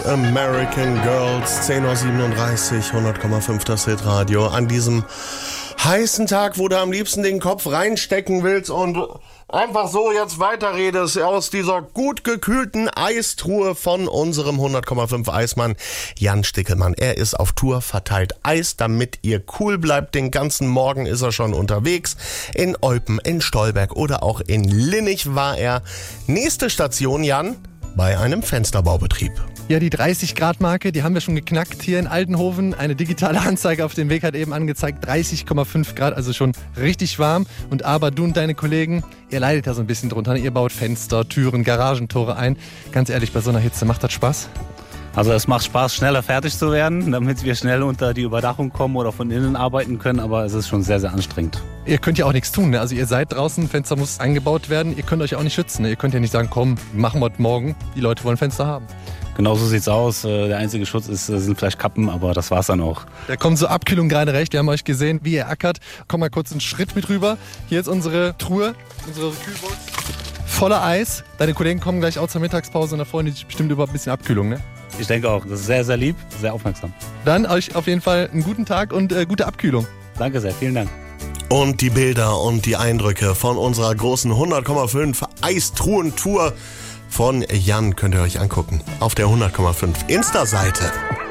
American Girls, 10:37 Uhr, 100,5 das Hitradio. An diesem heißen Tag, wo du am liebsten den Kopf reinstecken willst und einfach so jetzt weiterredest aus dieser gut gekühlten Eistruhe von unserem 100,5 Eismann Jan Stickelmann. Er ist auf Tour, verteilt Eis, damit ihr cool bleibt. Den ganzen Morgen ist er schon unterwegs. In Eupen, in Stolberg oder auch in Linnich war er. Nächste Station, Jan, bei einem Fensterbaubetrieb. Ja, die 30-Grad-Marke, die haben wir schon geknackt hier in Altenhoven. Eine digitale Anzeige auf dem Weg hat eben angezeigt, 30,5 Grad, also schon richtig warm. Und aber du und deine Kollegen, ihr leidet da so ein bisschen drunter. Ihr baut Fenster, Türen, Garagentore ein. Ganz ehrlich, bei so einer Hitze, macht das Spaß? Also es macht Spaß, schneller fertig zu werden, damit wir schnell unter die Überdachung kommen oder von innen arbeiten können, aber es ist schon sehr, sehr anstrengend. Ihr könnt ja auch nichts tun, ne? Also ihr seid draußen, Fenster muss eingebaut werden, ihr könnt euch auch nicht schützen, ne? Ihr könnt ja nicht sagen, komm, machen wir morgen, die Leute wollen Fenster haben. Genau so sieht's aus. Der einzige Schutz sind vielleicht Kappen, aber das war's dann auch. Da kommt so Abkühlung gerade recht. Wir haben euch gesehen, wie ihr ackert. Komm mal kurz einen Schritt mit rüber. Hier ist unsere Truhe, unsere Kühlbox. Voller Eis. Deine Kollegen kommen gleich auch zur Mittagspause und da freuen die sich bestimmt über ein bisschen Abkühlung, ne? Ich denke auch. Das ist sehr, sehr lieb, sehr aufmerksam. Dann euch auf jeden Fall einen guten Tag und gute Abkühlung. Danke sehr, vielen Dank. Und die Bilder und die Eindrücke von unserer großen 100,5 Eistruhentour von Jan könnt ihr euch angucken auf der 100,5 Insta-Seite.